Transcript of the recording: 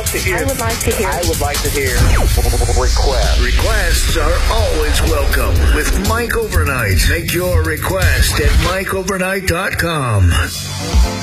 to hear. I would like to hear. I would like to hear. Requests are always welcome with Mike Overnight. Make your request at MikeOvernight.com.